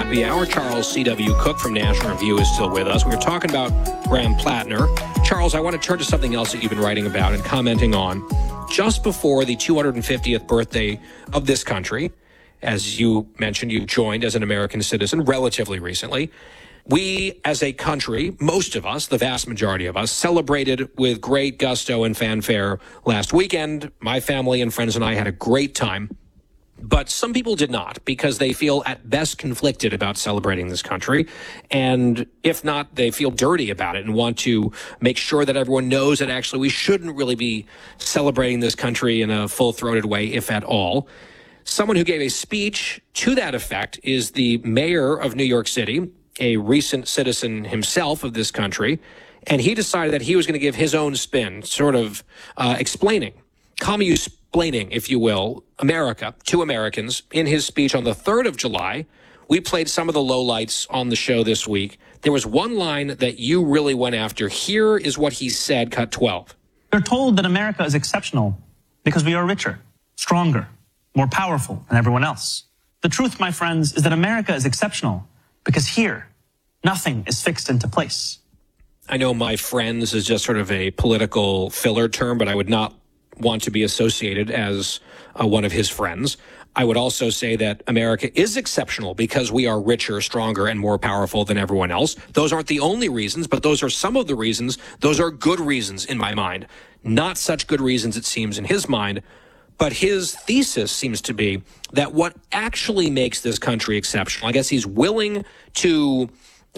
Happy Hour. Charles C.W. Cook from National Review is still with us. We were talking about Graham Plattner. Charles, I want to turn to something else that you've been writing about and commenting on. Just before the 250th birthday of this country, as you mentioned, you joined as an American citizen relatively recently. We, as a country, most of us, the vast majority of us, celebrated with great gusto and fanfare last weekend. My family and friends and I had a great time. But some people did not, because they feel at best conflicted about celebrating this country. And if not, they feel dirty about it and want to make sure that everyone knows that actually we shouldn't really be celebrating this country in a full-throated way, if at all. Someone who gave a speech to that effect is the mayor of New York City, a recent citizen himself of this country. And he decided that he was going to give his own spin, sort of explaining, if you will, America to Americans. In his speech on the 3rd of July, we played some of the lowlights on the show this week. There was one line that you really went after. Here is what he said, cut 12. We're told that America is exceptional because we are richer, stronger, more powerful than everyone else. The truth, my friends, is that America is exceptional because here, nothing is fixed into place. I know my friends is just sort of a political filler term, but I would not want to be associated as one of his friends. I would also say that America is exceptional because we are richer, stronger, and more powerful than everyone else. Those aren't the only reasons, but those are some of the reasons. Those are good reasons in my mind. Not such good reasons, it seems, in his mind. But his thesis seems to be that what actually makes this country exceptional, I guess he's willing to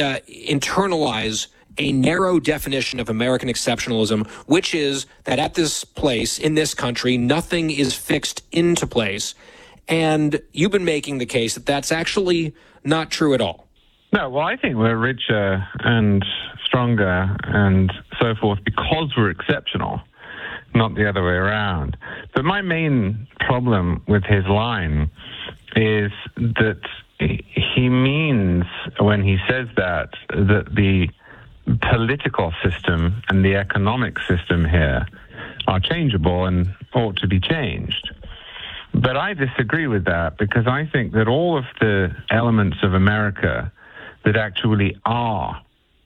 internalize a narrow definition of American exceptionalism, which is that at this place, in this country, nothing is fixed into place. And you've been making the case that that's actually not true at all. No, well, I think we're richer and stronger and so forth because we're exceptional, not the other way around. But my main problem with his line is that he means, when he says that the political system and the economic system here are changeable and ought to be changed. But I disagree with that, because I think that all of the elements of America that actually are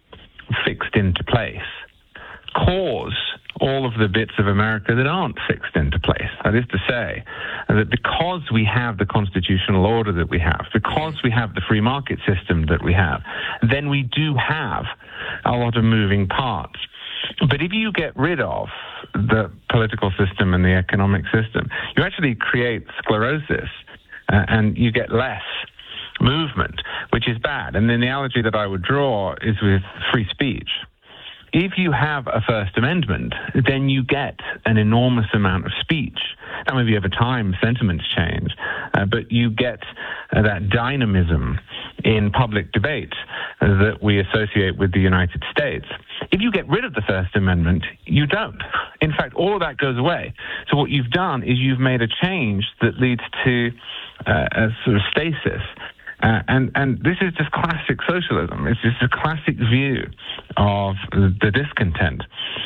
fixed into place cause all of the bits of America that aren't fixed into place. That is to say, that because we have the constitutional order that we have, because we have the free market system that we have, then we do have a lot of moving parts. But if you get rid of the political system and the economic system, you actually create sclerosis and you get less movement, which is bad. And the analogy that I would draw is with free speech. If you have a First Amendment, then you get an enormous amount of speech. Now, maybe over time, sentiments change, but you get that dynamism in public debate that we associate with the United States. If you get rid of the First Amendment, you don't. In fact, all of that goes away. So what you've done is you've made a change that leads to a sort of stasis. And this is just classic socialism. It's just a classic view of the discontent,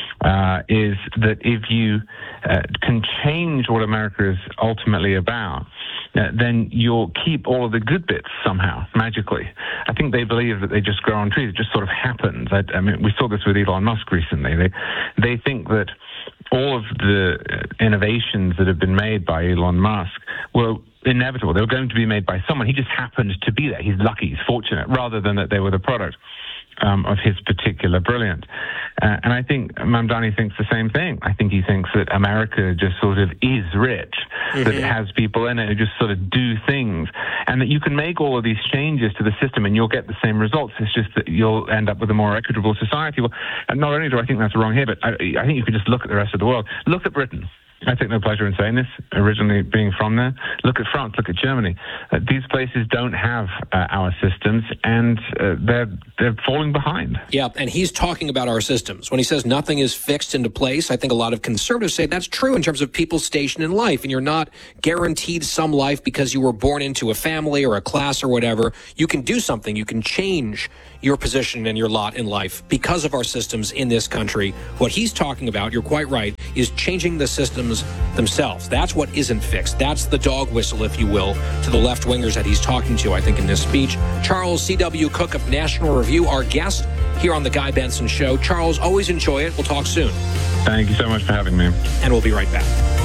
is that if you can change what America is ultimately about, then you'll keep all of the good bits somehow, magically. I think they believe that they just grow on trees. It just sort of happens. I mean, we saw this with Elon Musk recently. They think that all of the innovations that have been made by Elon Musk were inevitable. They were going to be made by someone. He just happened to be there. He's lucky. He's fortunate, rather than that they were the product of his particular brilliance. And I think Mamdani thinks the same thing. I think he thinks that America just sort of is rich, that it has people in it who just sort of do things, and that you can make all of these changes to the system and you'll get the same results. It's just that you'll end up with a more equitable society. Well, and not only do I think that's wrong here, but I think you can just look at the rest of the world. Look at Britain. I take no pleasure in saying this, originally being from there. Look at France, look at Germany. These places don't have our systems, and they're falling behind. Yeah, and he's talking about our systems. When he says nothing is fixed into place, I think a lot of conservatives say that's true in terms of people's station in life, and you're not guaranteed some life because you were born into a family or a class or whatever. You can do something. You can change your position and your lot in life because of our systems in this country. What he's talking about, you're quite right, is changing the systems systems themselves. That's what isn't fixed. That's the dog whistle, if you will, to the left-wingers that he's talking to, I think, in this speech. Charles C.W. Cooke of National Review, our guest here on The Guy Benson Show. Charles, always enjoy it. We'll talk soon. Thank you so much for having me. And we'll be right back.